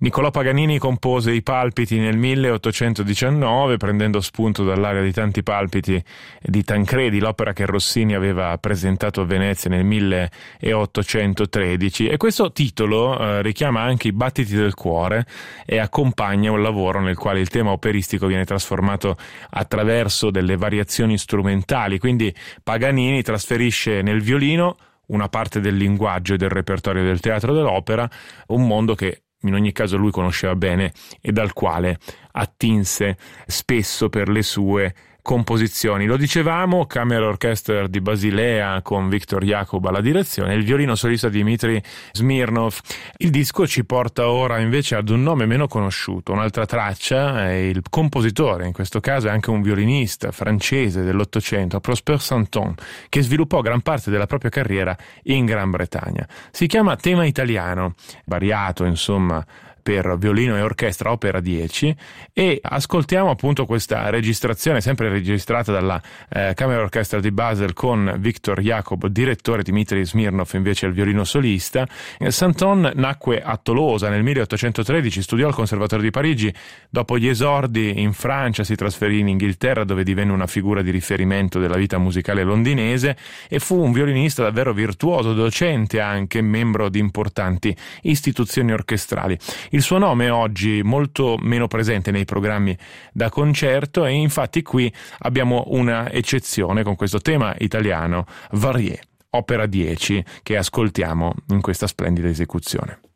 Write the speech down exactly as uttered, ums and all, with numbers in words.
Niccolò Paganini compose i Palpiti nel milleottocentodiciannove, prendendo spunto dall'aria di tanti palpiti di Tancredi, l'opera che Rossini aveva presentato a Venezia nel milleottocentotredici, e questo titolo eh, richiama anche i battiti del cuore e accompagna un lavoro nel quale il tema operistico viene trasformato attraverso delle variazioni strumentali, quindi Paganini trasferisce nel violino una parte del linguaggio e del repertorio del teatro dell'opera, un mondo che in ogni caso lui conosceva bene e dal quale attinse spesso per le sue composizioni. Lo dicevamo, Camera Orchestra di Basilea con Viktor Jakub alla direzione, il violino solista Dmitry Smirnov. Il disco ci porta ora invece ad un nome meno conosciuto, un'altra traccia, è il compositore, in questo caso è anche un violinista francese dell'Ottocento, Prosper Santon, che sviluppò gran parte della propria carriera in Gran Bretagna. Si chiama Tema italiano, variato insomma per violino e orchestra, opera dieci, e ascoltiamo appunto questa registrazione sempre registrata dalla eh, Camera Orchestra di Basel con Viktor Jakub direttore, Dmitry Smirnov invece il violino solista. Santon nacque a Tolosa nel milleottocentotredici, studiò al Conservatorio di Parigi, dopo gli esordi in Francia si trasferì in Inghilterra dove divenne una figura di riferimento della vita musicale londinese e fu un violinista davvero virtuoso, docente anche, membro di importanti istituzioni orchestrali. Il suo nome è oggi molto meno presente nei programmi da concerto e infatti qui abbiamo una eccezione con questo tema italiano, Varié, opera dieci, che ascoltiamo in questa splendida esecuzione.